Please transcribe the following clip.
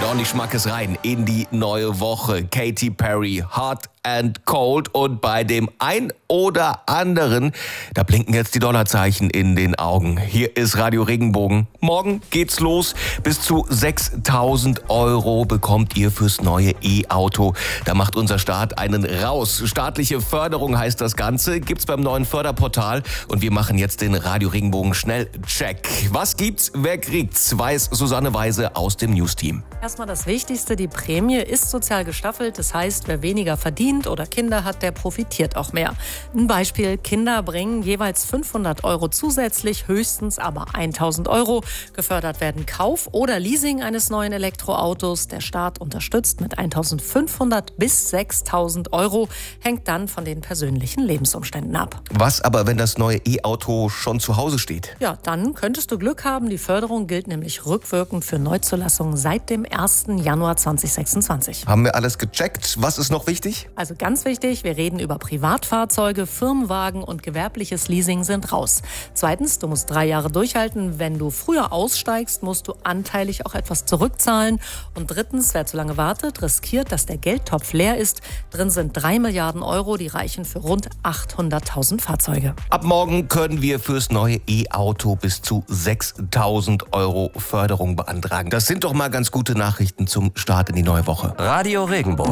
Mit ordentlich Schmackes rein in die neue Woche. Katy Perry, Hot and Cold. Und bei dem ein oder anderen, da blinken jetzt die Dollarzeichen in den Augen. Hier ist Radio Regenbogen. Morgen geht's los. Bis zu 6.000 € bekommt ihr fürs neue E-Auto. Da macht unser Staat einen raus. Staatliche Förderung heißt das Ganze. Gibt's beim neuen Förderportal. Und wir machen jetzt den Radio Regenbogen Schnellcheck. Was gibt's? Wer kriegt's? Weiß Susanne Weise aus dem News-Team. Erstmal das Wichtigste, die Prämie ist sozial gestaffelt. Das heißt, wer weniger verdient oder Kinder hat, der profitiert auch mehr. Ein Beispiel, Kinder bringen jeweils 500 € zusätzlich, höchstens aber 1.000 €. Gefördert werden Kauf oder Leasing eines neuen Elektroautos. Der Staat unterstützt mit 1.500 bis 6.000 €, hängt dann von den persönlichen Lebensumständen ab. Was aber, wenn das neue E-Auto schon zu Hause steht? Ja, dann könntest du Glück haben. Die Förderung gilt nämlich rückwirkend für Neuzulassungen seit dem 1. Januar 2026. Haben wir alles gecheckt? Was ist noch wichtig? Also ganz wichtig, wir reden über Privatfahrzeuge, Firmenwagen und gewerbliches Leasing sind raus. Zweitens, du musst 3 Jahre durchhalten. Wenn du früher aussteigst, musst du anteilig auch etwas zurückzahlen. Und drittens, wer zu lange wartet, riskiert, dass der Geldtopf leer ist. Drin sind 3 Milliarden €, die reichen für rund 800.000 Fahrzeuge. Ab morgen können wir fürs neue E-Auto bis zu 6.000 € Förderung beantragen. Das sind doch mal ganz gute Nachrichten zum Start in die neue Woche. Radio Regenbogen.